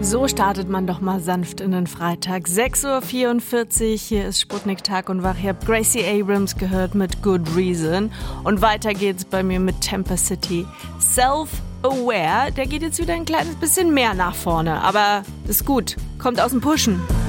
So startet man doch mal sanft in den Freitag. 6:44 Uhr, hier ist Sputnik Tag und Wach. Ihr habt Gracie Abrams gehört mit Good Reason. Und weiter geht's bei mir mit Temper City. Self-Aware, der geht jetzt wieder ein kleines bisschen mehr nach vorne. Aber ist gut, kommt aus dem Pushen.